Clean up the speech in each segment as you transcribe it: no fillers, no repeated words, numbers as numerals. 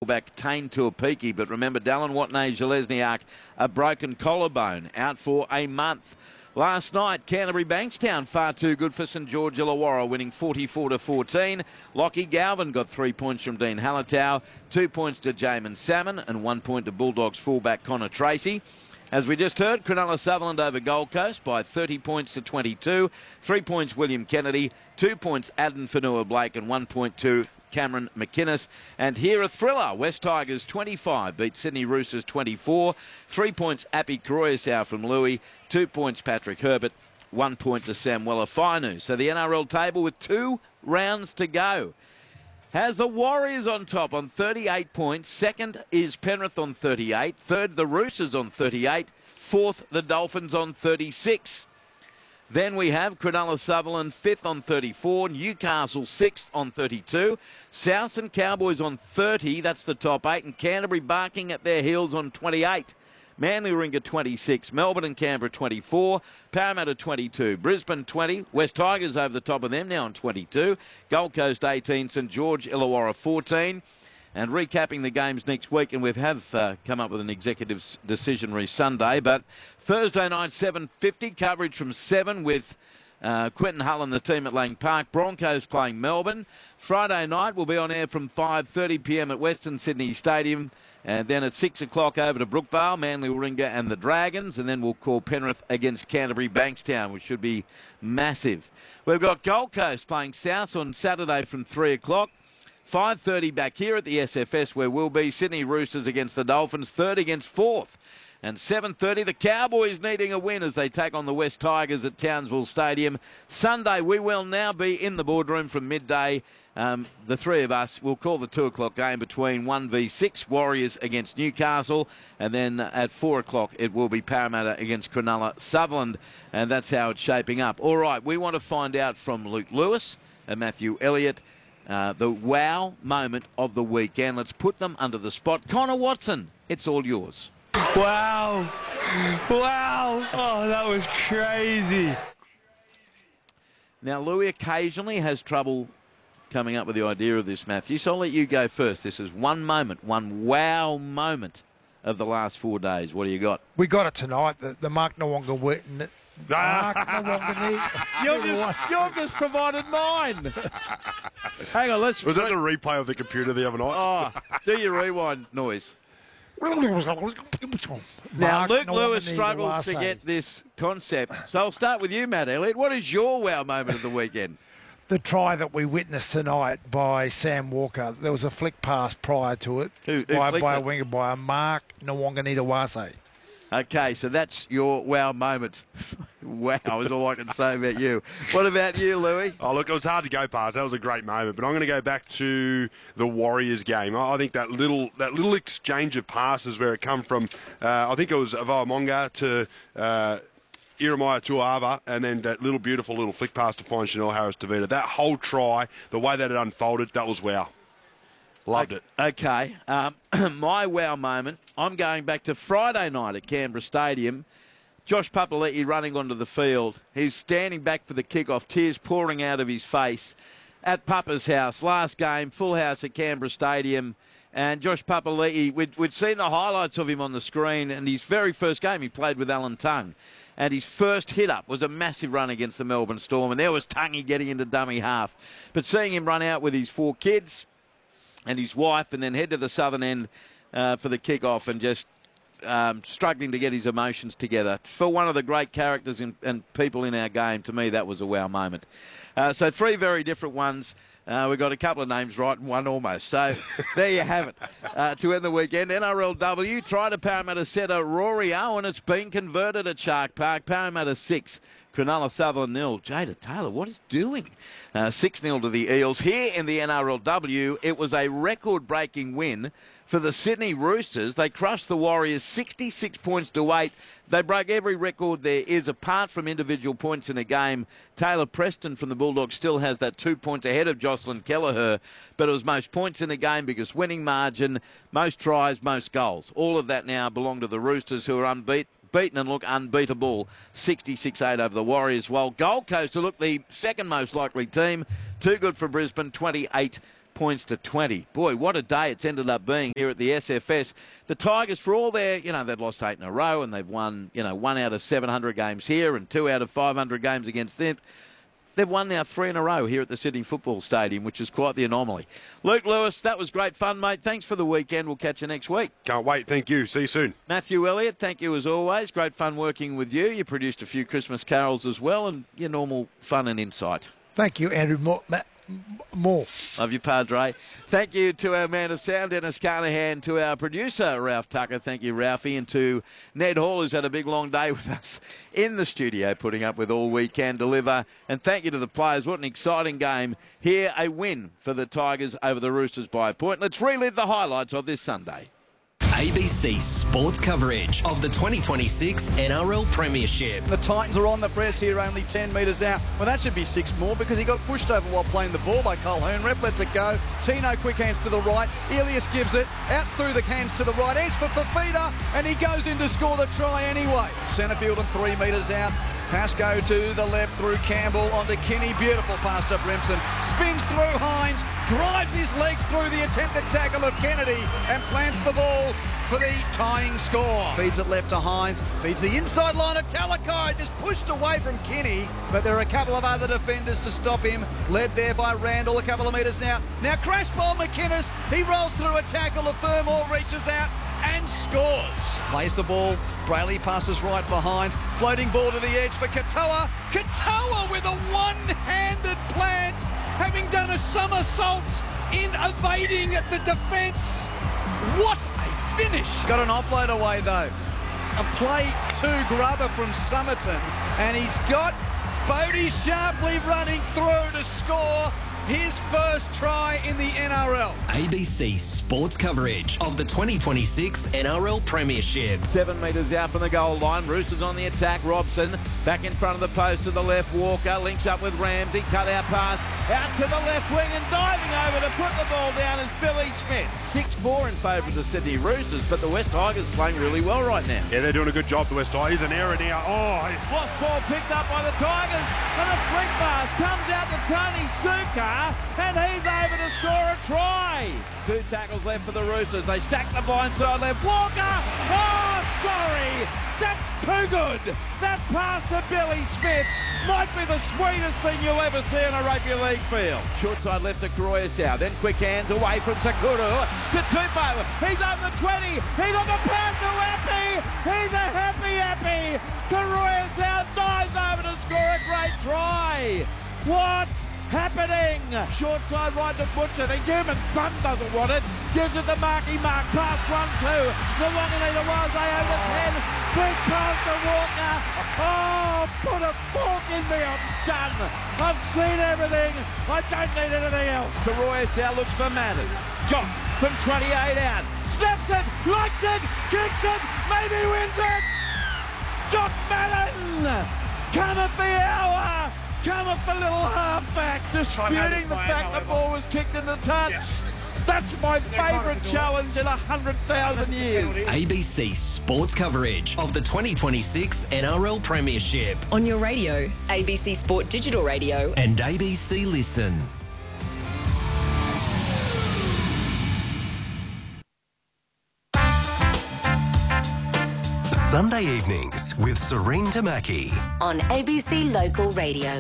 fullback Tane Tuapiki. But remember, Dallin Watney-Zalesniak, a broken collarbone, out for a month. Last night, Canterbury Bankstown far too good for St George Illawarra, winning 44-14. Lockie Galvin got 3 points from Dean Hallertau, 2 points to Jamin Salmon, and 1 point to Bulldogs fullback Connor Tracy. As we just heard, Cronulla Sutherland over Gold Coast by 30 points to 22. 3 points William Kennedy, 2 points Aden Fanua-Blake, and 1 point to Cameron McInnes. And here a thriller. West Tigers 25 beat Sydney Roosters 24. 3 points Api Koroyasau from Louis. 2 points Patrick Herbert. 1 point to Samuela Fainu. So the NRL table with 2 rounds to go has the Warriors on top on 38 points. Second is Penrith on 38. Third, the Roosters on 38. Fourth, the Dolphins on 36. Then we have Cronulla Sutherland 5th on 34, Newcastle 6th on 32, Souths and Cowboys on 30, that's the top 8, and Canterbury barking at their heels on 28. Manly Warringah 26, Melbourne and Canberra 24, Parramatta 22, Brisbane 20, West Tigers over the top of them now on 22, Gold Coast 18, St George Illawarra 14. And recapping the games next week, and we have come up with an executive decisionary Sunday, but Thursday night 7:50 coverage from 7 with Quentin Hull and the team at Lang Park. Broncos playing Melbourne. Friday night we'll be on air from 5:30 p.m. at Western Sydney Stadium, and then at 6 o'clock over to Brookvale, Manly Warringah and the Dragons, and then we'll call Penrith against Canterbury Bankstown, which should be massive. We've got Gold Coast playing South on Saturday from 3 o'clock. 5:30 back here at the SFS, where we'll be Sydney Roosters against the Dolphins, third against fourth. And 7:30, the Cowboys needing a win as they take on the West Tigers at Townsville Stadium. Sunday, we will now be in the boardroom from midday. The three of us will call the 2 o'clock game between 1v6, Warriors against Newcastle. And then at 4 o'clock, it will be Parramatta against Cronulla Sutherland. And that's how it's shaping up. All right, we want to find out from Luke Lewis and Matthew Elliott the wow moment of the weekend. Let's put them under the spot. Connor Watson, it's all yours. Wow. Wow. Oh, that was crazy. Now, Louis occasionally has trouble coming up with the idea of this, Matthew, so I'll let you go first. This is one moment, one wow moment of the last 4 days. What do you got? We got it tonight, the Mark Nwanga win. You've just provided mine. Hang on, Was that the replay of the computer the other night? Oh, do your rewind noise. Now, Mark Luke Lewis Nwanga struggles to get this concept. So I'll start with you, Matt Elliott. What is your wow moment of the weekend? The try that we witnessed tonight by Sam Walker. There was a flick pass prior to it by a winger, by a Mark Nwanga. Okay, so that's your wow moment. Wow is all I can say about you. What about you, Louis? Oh, look, it was hard to go past. That was a great moment. But I'm going to go back to the Warriors game. I think that little exchange of passes where it come from, I think it was Avamonga to Iremaya Tuava, and then that beautiful little flick pass to find Chanel Harris-Tavita. That whole try, the way that it unfolded, that was wow. Loved it. Okay. My wow moment, I'm going back to Friday night at Canberra Stadium. Josh Papali'i running onto the field. He's standing back for the kickoff, tears pouring out of his face at Papa's house. Last game, full house at Canberra Stadium. And Josh Papali'i, we'd seen the highlights of him on the screen, and his very first game he played with Alan Tongue. And his first hit-up was a massive run against the Melbourne Storm, and there was Tungy getting into dummy half. But seeing him run out with his 4 kids and his wife, and then head to the southern end for the kick-off, and just struggling to get his emotions together. For one of the great characters and people in our game, to me, that was a wow moment. So 3 very different ones. We've got a couple of names right and one almost. So there you have it to end the weekend. NRLW, try to Parramatta setter Rory Owen. It's been converted at Shark Park. Parramatta 6. Cronulla Sutherland 0. Jada Taylor, what is doing? 6-0 to the Eels. Here in the NRLW, it was a record-breaking win for the Sydney Roosters. They crushed the Warriors 66 points to 8. They broke every record there is apart from individual points in a game. Taylor Preston from the Bulldogs still has that 2 points ahead of Jocelyn Kelleher, but it was most points in the game because winning margin, most tries, most goals. All of that now belong to the Roosters, who are beaten and look unbeatable, 66-8 over the Warriors, while Gold Coast, who look the second most likely team, too good for Brisbane, 28 points to 20. Boy, what a day it's ended up being here at the SFS. The Tigers, for all their, they'd lost 8 in a row and they've won, 1 out of 700 games here and 2 out of 500 games against them. They've won now 3 in a row here at the Sydney Football Stadium, which is quite the anomaly. Luke Lewis, that was great fun, mate. Thanks for the weekend. We'll catch you next week. Can't wait. Thank you. See you soon. Matthew Elliott, thank you as always. Great fun working with you. You produced a few Christmas carols as well, and your normal fun and insight. Thank you, Andrew Moore. Love you, Padre. Thank you to our man of sound, Dennis Carnahan, to our producer, Ralph Tucker. Thank you, Ralphie, and to Ned Hall, who's had a big, long day with us in the studio, putting up with all we can deliver. And thank you to the players. What an exciting game. Here, a win for the Tigers over the Roosters by a point. Let's relive the highlights of this Sunday. ABC Sports coverage of the 2026 NRL Premiership. The Titans are on the press here, only 10 metres out. Well, that should be 6 more because he got pushed over while playing the ball by Colquhoun. Rep lets it go. Tino quick hands to the right. Elias gives it out through the hands to the right. Edge for Fafita, and he goes in to score the try anyway. Centrefield and 3 metres out. Pascoe to the left through Campbell onto Kinney. Beautiful pass to Brimson. Spins through Hines. Drives his legs through the attempted tackle of Kennedy and plants the ball for the tying score. Feeds it left to Hines. Feeds the inside line of Talakai. Just pushed away from Kinney, but there are a couple of other defenders to stop him. Led there by Randall, a couple of metres now. Now crash ball McInnes. He rolls through a tackle. Fermor reaches out and scores. Plays the ball. Brayley passes right behind. Floating ball to the edge for Katoa. Katoa with a one-handed plant, having done a somersault in evading the defence. What a finish. Got an offload away though. A play to Grubber from Somerton, and he's got Bodie Sharpley running through to score his first try in the NRL. ABC Sports coverage of the 2026 NRL Premiership. 7 metres out from the goal line. Roosters on the attack. Robson back in front of the post to the left. Walker links up with Ramsey. Cut out pass out to the left wing and diving over to put the ball down is Billy Smith. 6-4 in favour of the Sydney Roosters, but the West Tigers playing really well right now. Yeah, they're doing a good job, the West Tigers. An error now. Lost ball picked up by the Tigers, and a flick pass comes out to Tony Suka, and he's over to score a try. 2 tackles left for the Roosters. They stack the blindside left. Walker! Oh, sorry! That's too good! That pass to Billy Smith might be the sweetest thing you'll ever see in a rugby league field. Short side left to Koroisau, then quick hands away from Sakuru to Tupou. He's over the 20. He's on the pass to Appy. He's a happy. Koroisau dives over to score a great try. What's happening? Short side right to Butcher. The human thumb doesn't want it. Gives it to Marky Mark. Pass 1-2. The Wanganita Wildlife over 10. Big pass to Walker. Oh, put a fork in me. I'm done. I've seen everything. I don't need anything else. Koroisau looks for Madden. Jock from 28 out. Snaps it. Likes it. Kicks it. Maybe wins it. Jock Madden. Come at the hour. Come up the little halfback, disputing the fact the ball was kicked in the touch. Yeah. That's my favourite challenge in 100,000 years. ABC Sports coverage of the 2026 NRL Premiership. On your radio, ABC Sport Digital Radio. And ABC Listen. Sunday evenings with Serene Tamaki on ABC Local Radio.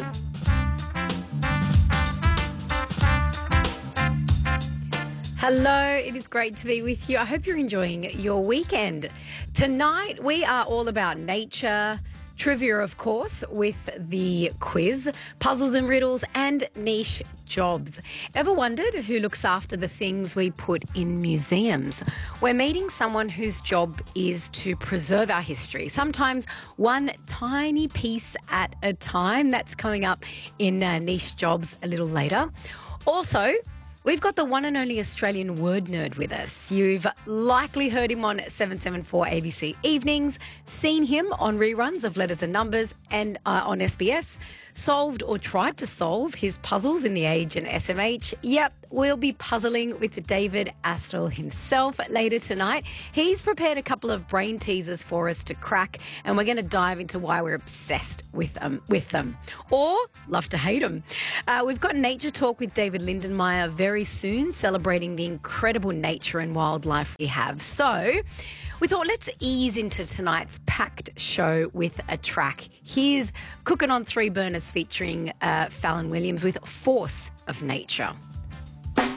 Hello, it is great to be with you. I hope you're enjoying your weekend. Tonight we are all about nature, trivia of course, with the quiz, puzzles and riddles and niche jobs. Ever wondered who looks after the things we put in museums? We're meeting someone whose job is to preserve our history, sometimes one tiny piece at a time. That's coming up in niche jobs a little later. Also, we've got the one and only Australian word nerd with us. You've likely heard him on 774 ABC Evenings, seen him on reruns of Letters and Numbers and on SBS, solved or tried to solve his puzzles in The Age and SMH. Yep, we'll be puzzling with David Astle himself later tonight. He's prepared a couple of brain teasers for us to crack, and we're going to dive into why we're obsessed with them, or love to hate them. We've got Nature Talk with David Lindenmayer very soon, celebrating the incredible nature and wildlife we have. So we thought, let's ease into tonight's packed show with a track. Here's Cooking on Three Burners featuring Fallon Williams with Force of Nature.